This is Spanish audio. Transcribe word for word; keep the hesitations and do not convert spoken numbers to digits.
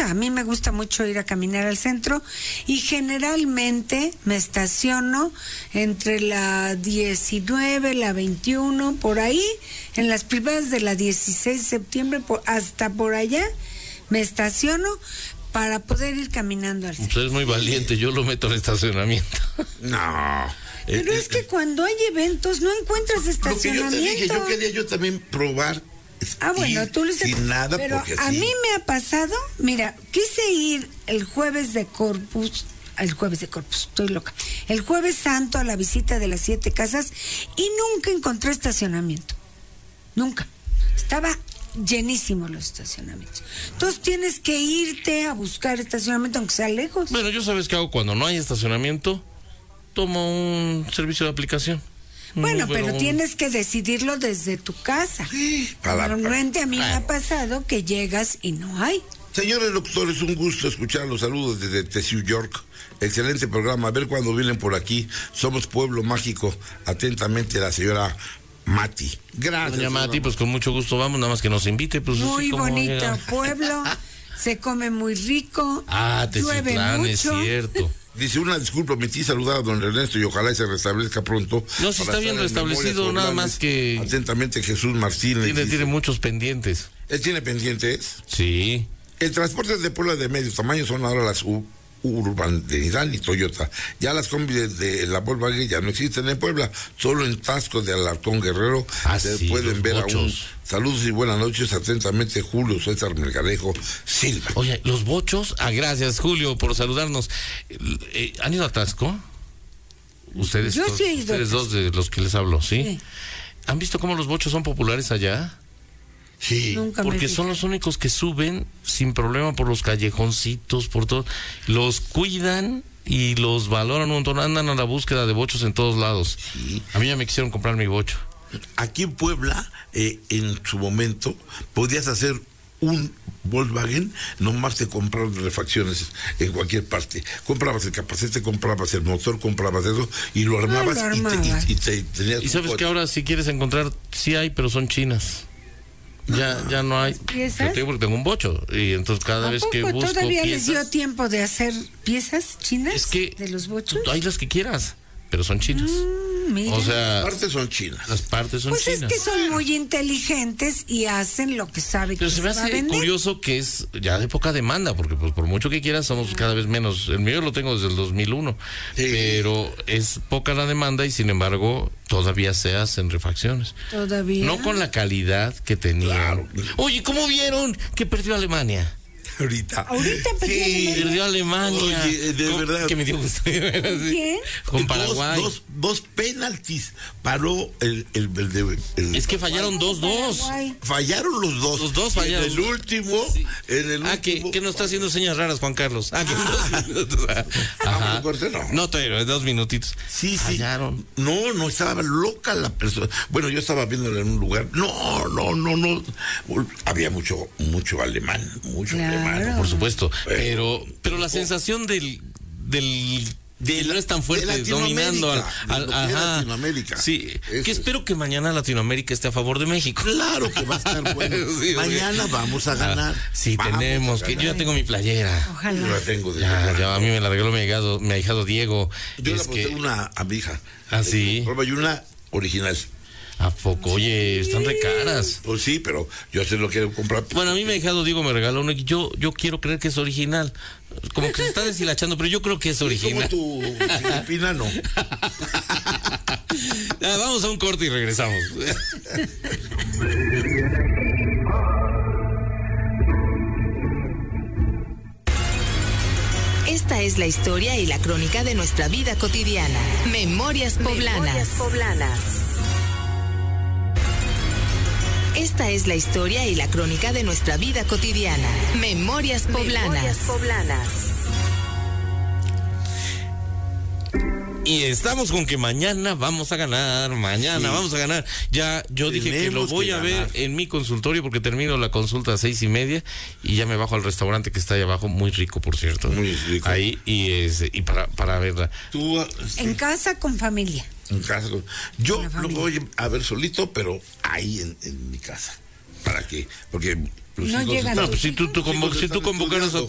gusta, a mí me gusta mucho ir a caminar al centro y generalmente me estaciono entre la diecinueve, la veintiuno, por ahí, en las privadas de la dieciséis de septiembre, por, hasta por allá, me estaciono para poder ir caminando al centro. Pues es muy valiente, yo lo meto al estacionamiento. No. Pero eh, es que eh, cuando hay eventos no encuentras estacionamiento. Lo que yo te dije, yo quería yo también probar. Ah, bueno, tú lo sin nada, pero porque a así... mí me ha pasado, mira, quise ir el jueves de Corpus, el jueves de Corpus, estoy loca, el jueves santo a la visita de las siete casas y nunca encontré estacionamiento, nunca, estaba llenísimo los estacionamientos. Entonces tienes que irte a buscar estacionamiento aunque sea lejos. Bueno, yo sabes qué hago cuando no hay estacionamiento, tomo un servicio de aplicación. Bueno, no, pero, pero un... tienes que decidirlo desde tu casa. Sí, para, Normalmente a mí para. me ha pasado que llegas y no hay. Señores doctores, un gusto escuchar los saludos desde Tessiu York. Excelente programa, a ver cuando vienen por aquí. Somos Pueblo Mágico. Atentamente la señora Mati. Gracias. Doña Mati, pues con mucho gusto vamos, nada más que nos invite. Pues, muy bonito llega. Pueblo, se come muy rico. Ah, Teciutlán, es cierto. Dice, una disculpa, omití saludar a don Ernesto y ojalá se restablezca pronto. No, si está bien restablecido, nada más que... Atentamente, Jesús Martínez. Tiene, tiene muchos pendientes. ¿Él tiene pendientes? Sí. El transporte de Puebla de medio tamaño son ahora las U Urban de Nissan y Toyota. Ya las combi de, de la Volkswagen ya no existen en Puebla, solo en Tasco de Alarcón Guerrero ah, se sí, pueden ver bochos. aún. Saludos y buenas noches, atentamente Julio César Melgarejo Silva. Oye, los bochos, ah, gracias Julio por saludarnos. Eh, ¿Han ido a Tasco? Ustedes, Yo dos, sí he ido ustedes dos de los que les hablo, ¿sí? Sí. ¿Han visto cómo los bochos son populares allá? Sí. Nunca Porque son los únicos que suben sin problema por los callejoncitos, por todo. Los cuidan y los valoran un montón. Andan a la búsqueda de bochos en todos lados. Sí. A mí ya me quisieron comprar mi bocho. Aquí en Puebla, eh, en su momento, podías hacer un Volkswagen, nomás te compraron refacciones en cualquier parte. Comprabas el capacete, comprabas el motor, comprabas eso y lo armabas, ah, lo y, te, armabas. y, y te tenías. Y sabes que ahora si quieres encontrar, sí hay, pero son chinas. Ya, ya no hay. ¿Piezas? Yo tengo, porque tengo un bocho y entonces cada vez que busco ¿Todavía piezas, les dio tiempo de hacer piezas chinas? Es que de los bochos. hay las que quieras, pero son chinas. Mm, mira. O sea, Las partes son chinas. las partes son pues chinas. es que son muy inteligentes y hacen lo que saben Pero que se me se va a hace vender. curioso que es ya de poca demanda, porque pues por mucho que quieras somos cada vez menos. El mío lo tengo desde el dos mil uno, Sí. pero es poca la demanda y sin embargo todavía se hacen refacciones. Todavía. No con la calidad que tenían. Claro. Oye, ¿cómo vieron que perdió Alemania? Ahorita. Ahorita perdió Sí. Alemania. Perdió Alemania. Oye, de ¿Cómo? verdad. Que me dio gusto. ¿Quién? Con Paraguay. Dos, dos, dos penaltis paró el, el, el, de- el- Es que fallaron dos dos. Paraguay. fallaron los dos. Los dos fallaron. En el último, Sí. en el Ah, que, último. que no está haciendo señas raras, Juan Carlos. Ah, que Ah. dos minutos. Ah, pues, corte, no. No, todavía, dos minutitos. Sí, sí. Fallaron. No, no estaba loca la persona. Bueno, yo estaba viéndola en un lugar. No, no, no, no. Había mucho, mucho alemán, mucho Claro. alemán. Por supuesto. Pero, pero la sensación del, del De no la- es tan de fuerte Latinoamérica, dominando al, de al- lo que es ajá. Latinoamérica. Sí, Eso que es. espero que mañana Latinoamérica esté a favor de México. Claro que va a estar bueno. Sí, Mañana oye. vamos a ganar. Ah, sí, Vamos tenemos a que yo ganar. ya tengo mi playera. Yo Ojalá. la tengo de Ya, ya a mí me la regaló mi ahijado, mi ahijado Diego. Yo Es la puse que, una a mi hija. ¿Ah, sí? Prueba, y una original. ¿A poco? Oye, están re caras. Pues sí, pero yo se lo quiero comprar. Bueno, a mí mi ahijado Diego me regaló uno y yo, yo quiero creer que es original. Como que se está deshilachando, pero yo creo que es Como original. tu Filipina, no. Ah, vamos a un corte y regresamos. Esta es la historia y la crónica de nuestra vida cotidiana. Memorias Poblanas. Memorias Poblanas. Esta es la historia y la crónica de nuestra vida cotidiana. Memorias Poblanas. Memorias Poblanas. Y estamos con que mañana vamos a ganar, mañana Sí. vamos a ganar. Ya yo dije que lo Tenemos voy que a ver ganar. en mi consultorio porque termino la consulta a seis y media y ya me bajo al restaurante que está ahí abajo, muy rico por cierto. Muy rico. Ahí y es y para para verla. Tú, ah, En casa con familia. en casa. Yo Con la lo familia. voy a ver solito, pero ahí en, en mi casa. ¿Para qué? Porque los No hijos llegan están- No, pues si tú, tú los convo- hijos si tú están convocaras a estudiando.